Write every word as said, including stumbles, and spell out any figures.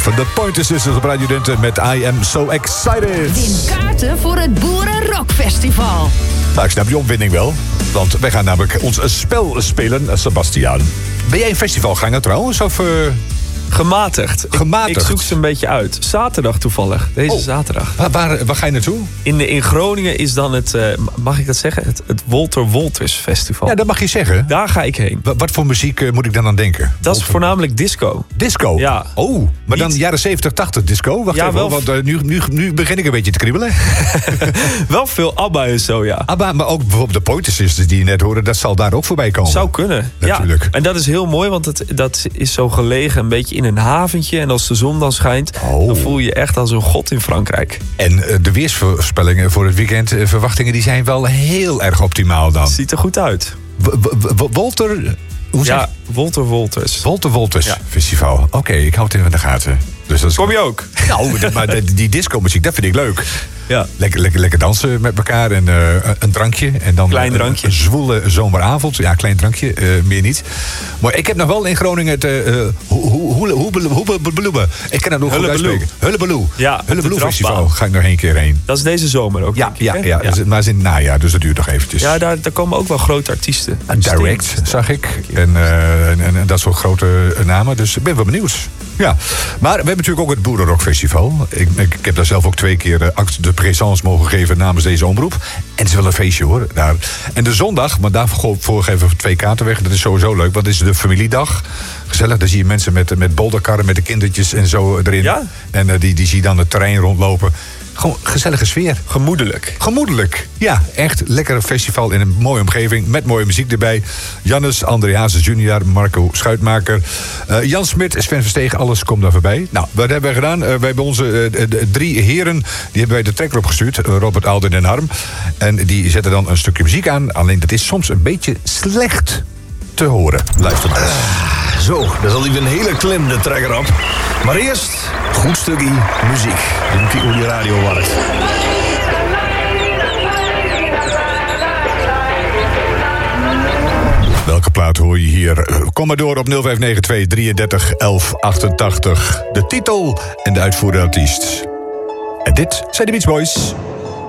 van de Pointer Sisters op Radio Drenthe met I Am So Excited. Win kaarten voor het Boerenrockfestival. Nou, ik snap je opwinding wel. Want wij gaan namelijk ons spel spelen, Sebastiaan. Ben jij een festivalganger trouwens? Of... Uh... Gematigd. Gematigd. Ik, ik zoek ze een beetje uit. Zaterdag toevallig. Deze oh. zaterdag. Waar, waar, waar ga je naartoe? In, in Groningen is dan het, uh, mag ik dat zeggen? Het, het Wolter Wolters Festival. Ja, dat mag je zeggen. Daar ga ik heen. W- wat voor muziek uh, moet ik dan aan denken? Dat Wolter. is voornamelijk disco. Disco? Ja. Oh, maar dan Niet... jaren zeventig, tachtig disco? Wacht ja, even, wel... want uh, nu, nu, nu begin ik een beetje te kriebelen. Wel veel ABBA en zo, ja. ABBA, maar ook bijvoorbeeld de Pointer Sisters die je net hoorde, dat zal daar ook voorbij komen. Zou kunnen. Natuurlijk. Ja. En dat is heel mooi, want het, dat is zo gelegen een beetje in een haventje. En als de zon dan schijnt, oh. dan voel je je echt als een god in Frankrijk. En uh, de weersvoorspellingen voor het weekend, uh, verwachtingen, die zijn wel heel erg optimaal dan. Ziet er goed uit. W- w- w- Wolter... Hoe zeg? Ja, Wolter Wolters. Wolter Wolters Ja. Festival. Oké, okay, ik hou het even in de gaten. Dus dat is... Kom je ook? Nou, dat, maar die, die disco-muziek, dat vind ik leuk. Ja. Lekker, lekker, lekker dansen met elkaar en uh, een drankje. En dan klein drankje. Een, een zwoele zomeravond. Ja, klein drankje, uh, meer niet. Maar ik heb nog wel in Groningen het... Hullebaloe. Ik kan het nog goed uitspreken. Hullebaloe. Ja, Hullebaloe Festival ga ik nog één keer heen. Dat is deze zomer ook. Ja, denk ik, ja, hè? ja, ja. Maar het is in het najaar, dus dat duurt nog eventjes. Ja, daar, daar komen ook wel grote artiesten. Direct, Sting. zag ik. En, uh, en, en dat soort grote namen. Dus ik ben wel benieuwd. Ja. Maar we hebben natuurlijk ook het Boerenrockfestival. Ik, ik, ik heb daar zelf ook twee keer uh, acte de présence mogen geven namens deze omroep. En het is wel een feestje hoor. Daar. En de zondag, maar daarvoor geven we twee kaarten weg. Dat is sowieso leuk, want het is de familiedag. Gezellig, dan zie je mensen met, met bolderkarren, met de kindertjes en zo erin. Ja? En uh, die, die zie je dan het terrein rondlopen. Gewoon gezellige sfeer. Gemoedelijk. Gemoedelijk. Ja, echt lekker festival in een mooie omgeving. Met mooie muziek erbij. Jannes, André Hazes junior, Marco Schuitmaker. Uh, Jan Smit, Sven Verstegen, alles komt daar voorbij. Nou, wat hebben wij gedaan? Uh, wij hebben onze uh, de, drie heren, die hebben wij de trekker opgestuurd. Uh, Robert, Alden en Harm. En die zetten dan een stukje muziek aan. Alleen dat is soms een beetje slecht te horen. Luister maar eens. Uh, zo, dat is al even een hele klim, de trekker op. Maar eerst, goed stukje muziek. Die op je radio werkt. Welke plaat hoor je hier? Kom maar door op nul vijf negen twee drieëndertig elf achtentachtig. De titel en de uitvoerende artiest. En dit zijn de Beach Boys.